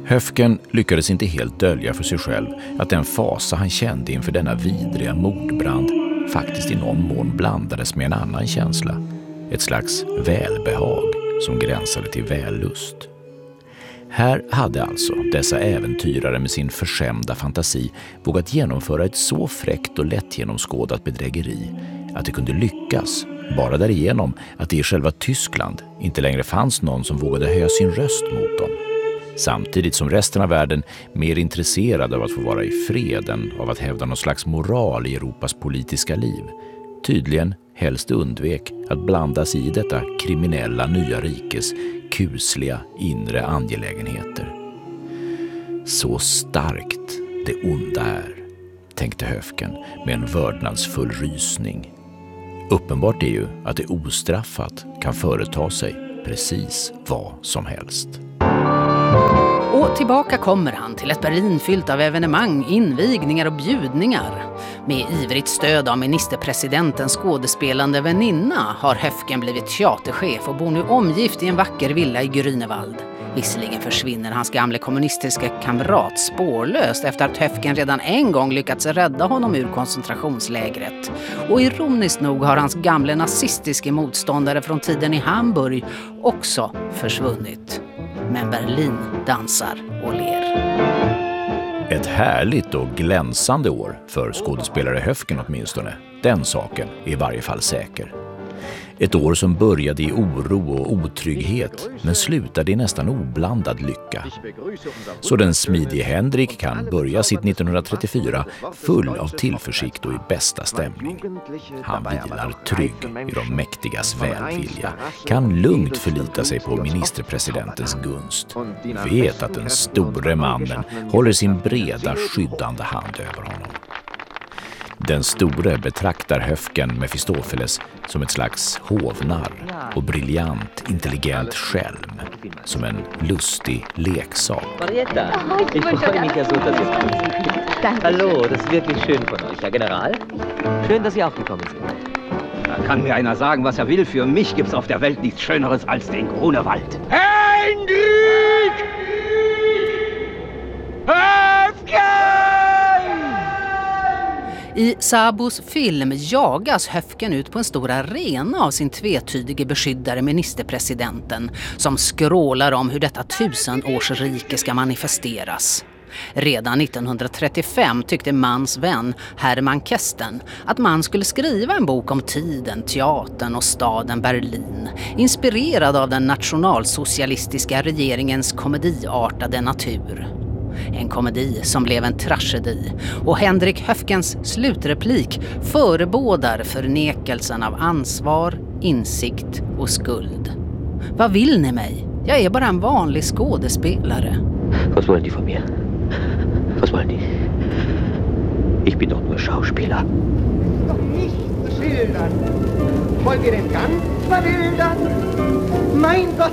Höfken lyckades inte helt dölja för sig själv att den fasa han kände inför denna vidriga mordbrand faktiskt i någon mån blandades med en annan känsla. Ett slags välbehag som gränsade till vällust. Här hade alltså dessa äventyrare med sin förskämda fantasi vågat genomföra ett så fräckt och lättgenomskådat bedrägeri att det kunde lyckas, bara därigenom att det i själva Tyskland inte längre fanns någon som vågade höja sin röst mot dem. Samtidigt som resten av världen mer intresserad av att få vara i fred än av att hävda någon slags moral i Europas politiska liv, tydligen helst undvek att blandas i detta kriminella nya rikes kusliga inre angelägenheter. Så starkt det onda är, tänkte Höfken med en vördnadsfull rysning. Uppenbart är ju att det ostraffat kan företa sig precis vad som helst. Och tillbaka kommer han till ett Berlin fyllt av evenemang, invigningar och bjudningar. Med ivrigt stöd av ministerpresidentens skådespelande väninna har Höfken blivit teaterchef och bor nu omgift i en vacker villa i Grünewald. Visserligen försvinner hans gamle kommunistiska kamrat spårlöst efter att Höfken redan en gång lyckats rädda honom ur koncentrationslägret. Och ironiskt nog har hans gamle nazistiska motståndare från tiden i Hamburg också försvunnit. Men Berlin dansar och ler. Ett härligt och glänsande år för skådespelare Höfken åtminstone. Den saken är i varje fall säker. Ett år som började i oro och otrygghet men slutade i nästan oblandad lycka. Så den smidige Henrik kan börja sitt 1934 full av tillförsikt och i bästa stämning. Han vilar trygg i de mäktigas välvilja, kan lugnt förlita sig på ministerpresidentens gunst. Vet att den store mannen håller sin breda skyddande hand över honom. Den store betraktar Höfken Mefistofeles som ett slags hovnarr och briljant, intelligent skälm, som en lustig leksak. Marietta, ich freue mich ja so, dass ihr kommt. Hallo, das ist wirklich schön von euch, Herr General. Schön, dass Sie auch gekommen sind. Da kann mir einer sagen, was er will. Für mich gibt's auf der Welt nichts Schöneres als den Grunewald. Henrik! Höfken! I Sabos film jagas Höfken ut på en stor arena av sin tvetydige beskyddare ministerpresidenten som skrålar om hur detta 1000-årsrike ska manifesteras. Redan 1935 tyckte Manns vän Hermann Kästen att man skulle skriva en bok om tiden, teatern och staden Berlin, inspirerad av den nationalsocialistiska regeringens komediartade natur. En komedi som blev en tragedi och Henrik Höfkens slutreplik förebådar förnekelsen av ansvar, insikt och skuld. Vad vill ni mig? Jag är bara en vanlig skådespelare. Was wollen die von mir? Was wollen die? Ich bin doch nur Schauspieler. Doch nicht schildern. Wollt ihr denn ganz verwildern? Mein Gott,